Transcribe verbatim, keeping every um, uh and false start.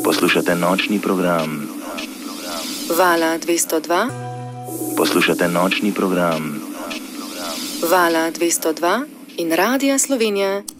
Poslušate nočni program Vala dvesto dva. Poslušate nočni program Vala dvesto dva in Radia Slovenija